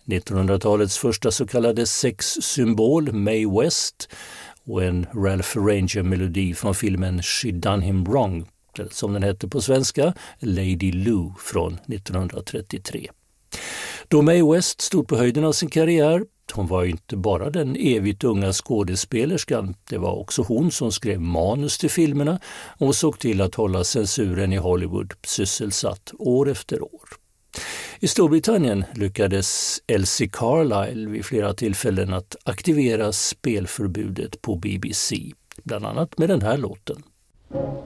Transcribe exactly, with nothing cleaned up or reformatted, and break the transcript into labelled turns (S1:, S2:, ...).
S1: nittonhundratalets första så kallade sexsymbol Mae West och en Ralph Ranger-melodi från filmen She Done Him Wrong, som den hette på svenska, Lady Lou från nittonhundratrettiotre. Då Mae West stod på höjden av sin karriär, hon var inte bara den evigt unga skådespelerskan, det var också hon som skrev manus till filmerna och såg till att hålla censuren i Hollywood sysselsatt år efter år. I Storbritannien lyckades Elsie Carlyle vid flera tillfällen att aktivera spelförbudet på B B C, bland annat med den här låten.